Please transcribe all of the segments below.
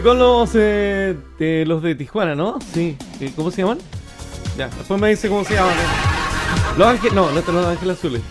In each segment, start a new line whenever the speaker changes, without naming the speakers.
Con los de Tijuana, ¿no? Sí. ¿Cómo se llaman? Ya, después me dice cómo se llaman. Los Ángeles, no, estos son los Ángeles Azules.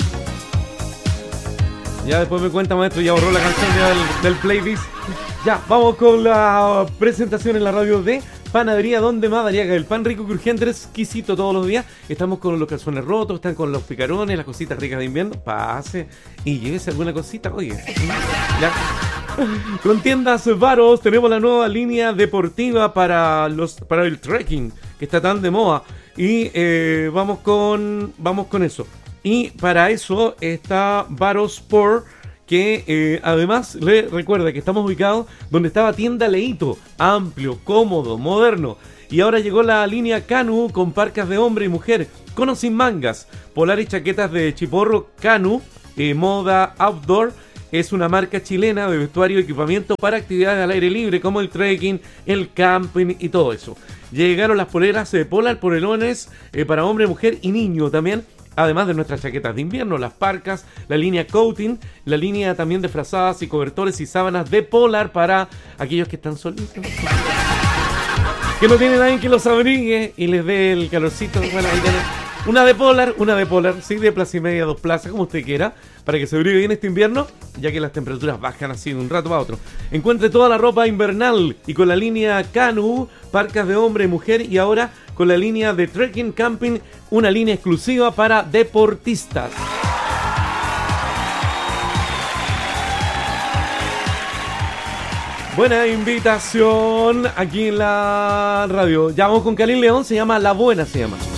Ya después me cuenta, maestro, ya borró la canción ya del playlist. Ya, vamos con la presentación en la radio de Panadería Donde Madariaga. El pan rico, crujiente, exquisito todos los días. Estamos con los calzones rotos, están con los picarones, las cositas ricas de invierno. Pase y llévese alguna cosita, oye. Ya. Con tiendas Varos tenemos la nueva línea deportiva para el trekking, que está tan de moda. Y vamos con eso. Y para eso está Varos Sport, que además le recuerda que estamos ubicados donde estaba Tienda Leito, amplio, cómodo, moderno. Y ahora llegó la línea Canu con parcas de hombre y mujer, con o sin mangas, polar y chaquetas de chiporro. Canu, moda outdoor. Es una marca chilena de vestuario y equipamiento para actividades al aire libre como el trekking, el camping y todo eso. Llegaron las poleras polar, polerones para hombre, mujer y niño también. Además de nuestras chaquetas de invierno, las parcas, la línea coating, la línea también de frazadas y cobertores y sábanas de polar para aquellos que están solitos. Que no tienen nadie que los abrigue y les dé el calorcito. Bueno, ahí tienen una de polar, sí, de plaza y media, 2 plazas, como usted quiera, para que se abrigue bien este invierno, ya que las temperaturas bajan así de un rato para otro. Encuentre toda la ropa invernal y con la línea Canu, parcas de hombre y mujer, y ahora con la línea de trekking, camping, una línea exclusiva para deportistas. Buena invitación aquí en la radio. Ya vamos con Kalin León, se llama La Buena, se llama.